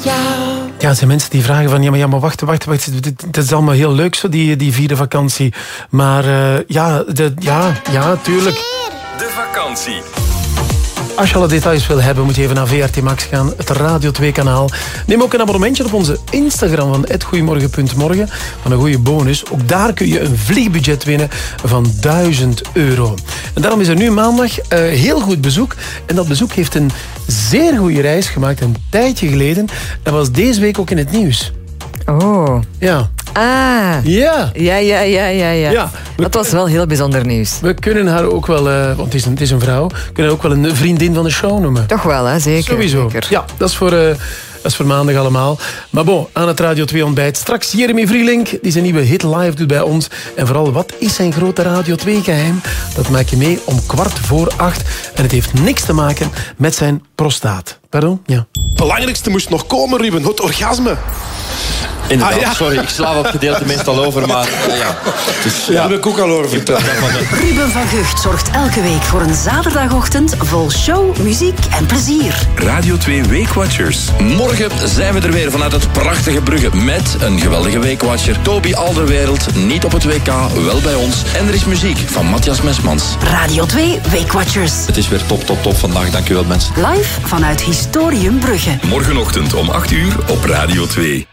Ja, er zijn mensen die vragen van... Ja, maar wacht. Het is allemaal heel leuk, zo, die vierde vakantie. Maar tuurlijk. De vakantie. Als je alle details wil hebben, moet je even naar VRT Max gaan. Het Radio 2-kanaal. Neem ook een abonnementje op onze Instagram van @goeiemorgen.morgen. Van een goede bonus. Ook daar kun je een vliegbudget winnen van €1000. En daarom is er nu maandag heel goed bezoek. En dat bezoek heeft een zeer goede reis gemaakt een tijdje geleden. En was deze week ook in het nieuws. Oh. Ja. Ah. Ja. Ja. Dat was wel heel bijzonder nieuws. We kunnen haar ook wel, want het is een vrouw, kunnen ook wel een vriendin van de show noemen. Toch wel, hè? Zeker. Sowieso. Zeker. Ja, dat is voor maandag allemaal. Maar bon, aan het Radio 2 ontbijt. Straks Jeremy Vrielink, die zijn nieuwe hit live doet bij ons. En vooral, wat is zijn grote Radio 2 geheim? Dat maak je mee om 7:15. En het heeft niks te maken met zijn prostaat. Pardon? Ja. Het belangrijkste moest nog komen, Ruben. Het orgasme. Inderdaad, sorry, ik sla dat gedeelte meestal over, maar ja. Dus, ja, heb ik ook al over verteld. Ruben van Gucht zorgt elke week voor een zaterdagochtend vol show, muziek en plezier. Radio 2 Weekwatchers. Morgen zijn we er weer vanuit het prachtige Brugge met een geweldige Weekwatcher. Toby Alderwereld, niet op het WK, wel bij ons. En er is muziek van Matthias Mesmans. Radio 2 Weekwatchers. Het is weer top vandaag, dankjewel mensen. Live vanuit Historium Brugge. Morgenochtend om 8:00 op Radio 2.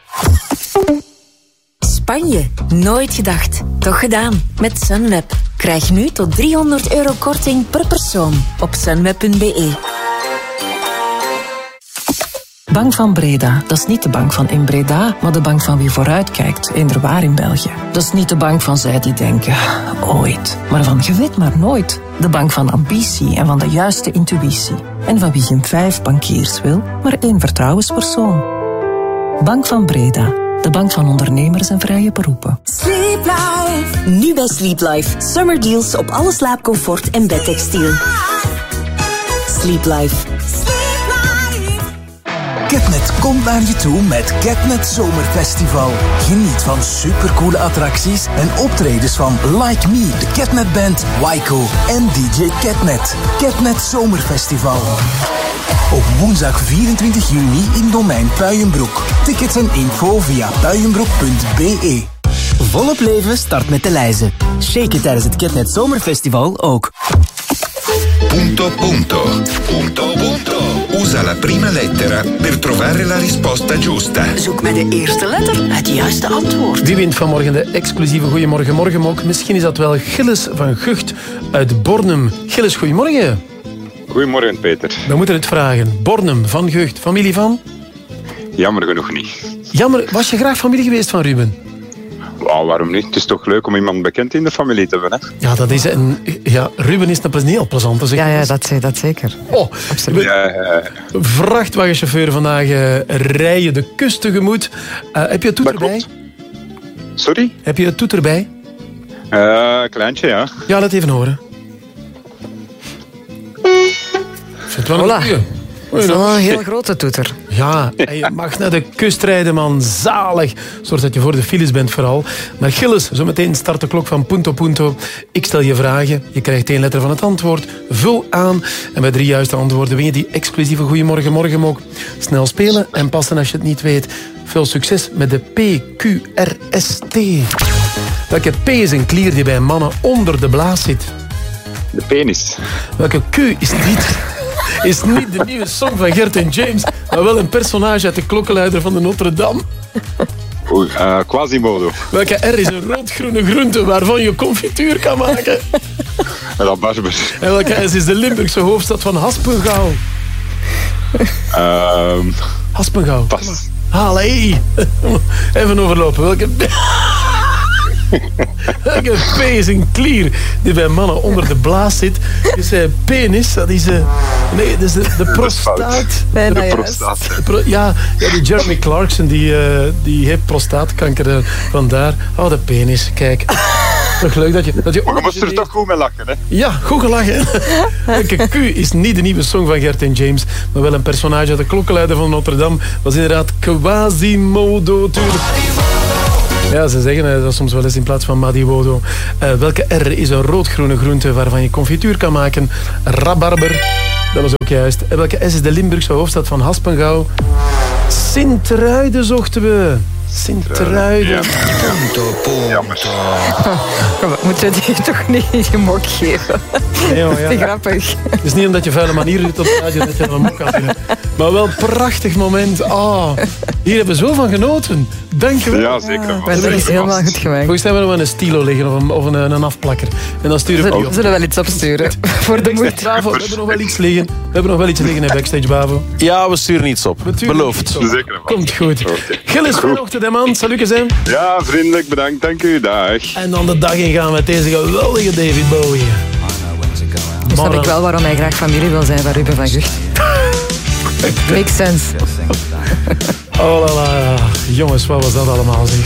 Spanje. Nooit gedacht. Toch gedaan. Met Sunweb. Krijg nu tot €300 korting per persoon op sunweb.be. Bank van Breda, dat is niet de bank van in Breda, maar de bank van wie vooruitkijkt, inderwaar in België. Dat is niet de bank van zij die denken, ooit, maar van je weet maar nooit. De bank van ambitie en van de juiste intuïtie. En van wie geen 5 bankiers wil, maar 1 vertrouwenspersoon. Bank van Breda, de bank van ondernemers en vrije beroepen. Sleep Life. Nu bij Sleep Life. Summer deals op alle slaapcomfort en bedtextiel. Sleep Life. Ketnet komt naar je toe met Ketnet Zomerfestival. Geniet van supercoole attracties en optredens van Like Me, de Ketnet Band, Waiko en DJ Ketnet. Ketnet Zomerfestival. Op woensdag 24 juni in domein Puijenbroek. Tickets en info via puijenbroek.be. Volop leven start met de lijzen. Shake it tijdens het Ketnet Zomerfestival ook. Punto. Usa la prima lettera per trovare la risposta giusta. Zoek met de eerste letter het juiste antwoord. Wie wint vanmorgen de exclusieve Goeiemorgen Morgenmok? Misschien is dat wel Gilles van Gucht uit Bornem. Gilles, goedemorgen. Goedemorgen, Peter. We moeten het vragen. Bornem, van Gucht, familie van? Jammer genoeg niet. Jammer, was je graag familie geweest van Ruben? Wow, waarom niet? Het is toch leuk om iemand bekend in de familie te hebben, hè? Ja, dat is Ruben is een heel plezante. Ja, dat zeker. Oh, absoluut. Vrachtwagenchauffeur vandaag rijden de kust tegemoet. Heb je het toeter bij? Sorry? Heb je het toeter bij? Kleintje, ja. Ja, laat even horen. Zit wel een goeie. Dat is wel een heel grote toeter. Ja, en je mag naar de kust rijden, man. Zalig. Zorg dat je voor de files bent vooral. Maar Gilles, zometeen start de klok van Punto. Ik stel je vragen. Je krijgt 1 letter van het antwoord. Vul aan. En bij 3 juiste antwoorden win je die exclusieve Goeiemorgen Morgenmok. Snel spelen en passen als je het niet weet. Veel succes met de PQRST. Welke P is een klier die bij mannen onder de blaas zit? De penis. Welke Q is niet de nieuwe song van Gert en James, maar wel een personage uit de klokkenluider van de Notre Dame? Quasimodo. Welke R is een roodgroene groente waarvan je confituur kan maken? Rabarber. En welke S is de Limburgse hoofdstad van Haspengouw? Haspengouw. Pas. Allee. Even overlopen. Welke P is een klier die bij mannen onder de blaas zit? Dus penis, dat is... nee, dat is de prostaat. Bijna de prostaat. Ja, die Jeremy Clarkson, die heeft prostaatkanker. Vandaar. Oh, de penis, kijk. Toch leuk dat je... Maar je moest er toch goed mee lachen, hè? Ja, goed gelachen. Welke Q is niet de nieuwe song van Gert en James, maar wel een personage uit de klokkenluider van Notre Dame. Was inderdaad Quasimodo. Ja, ze zeggen dat soms wel eens in plaats van Madiwodo. Welke R is een roodgroene groente waarvan je confituur kan maken? Rabarber. Dat was ook juist. En welke S is de Limburgse hoofdstad van Haspengouw? Sint-Truiden zochten we. Sint-Truiden. Jammer. Moeten we die toch niet in je mok geven? Nee, dat is te grappig. Het is niet omdat je vuile manieren doet op de radio dat je er een mok kan vinden. Maar wel een prachtig moment. Hier hebben we zo van genoten. Dank je wel. Ja, zeker. Dat is helemaal goed gemaakt. Volgens mij hebben we nog een stilo liggen of een afplakker. En dan sturen we die op. We zullen wel iets opsturen. Voor de moeite. Bravo, we hebben nog wel iets liggen. We hebben nog wel iets liggen in Backstage, Bavo. Ja, we sturen iets op. Beloofd. Zeker. Komt goed. Gilles, vanochtend, hè man. Salut, hè. Ja, vriendelijk bedankt. Dank u. Dag. En dan de dag ingaan met deze geweldige David Bowie. Nu snap ik wel waarom hij graag familie wil zijn van Ruben van Gucht. Makes sense. Oh la la. Jongens, wat was dat allemaal, zeg.